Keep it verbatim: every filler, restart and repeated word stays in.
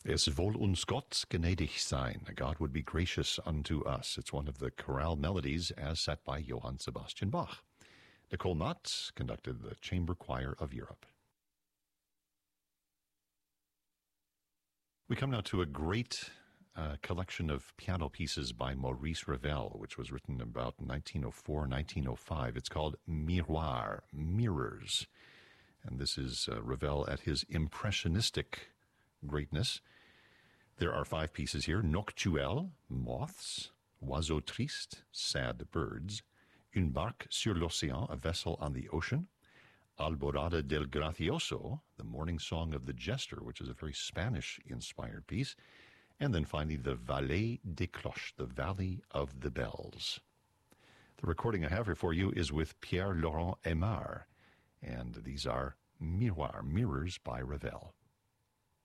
Es wohl uns Gott gnädig sein. God would be gracious unto us. It's one of the chorale melodies as set by Johann Sebastian Bach. Nicole Knott conducted the Chamber Choir of Europe. We come now to a great uh, collection of piano pieces by Maurice Ravel, which was written about nineteen oh four, nineteen oh five. It's called Miroir, Mirrors. And this is uh, Ravel at his impressionistic greatness. There are five pieces here: Noctuelle, moths; Oiseau triste, sad birds; Une barque sur l'océan, a vessel on the ocean; Alborada del Gracioso, the morning song of the jester, which is a very Spanish-inspired piece; and then finally the Vallée des Cloches, the Valley of the Bells. The recording I have here for you is with Pierre Laurent Aimard, and these are Miroir, Mirrors by Ravel.